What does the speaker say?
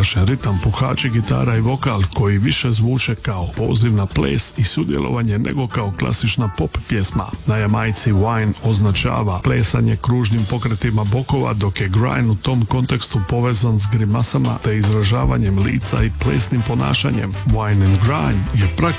naglašen ritam, puhači, gitara i vokal koji više zvuče kao poziv na ples i sudjelovanje nego kao klasična pop pjesma. Na Jamajci Wine označava plesanje kružnim pokretima bokova, dok je grind u tom kontekstu povezan s grimasama te izražavanjem lica i plesnim ponašanjem. Wine and grind je praktično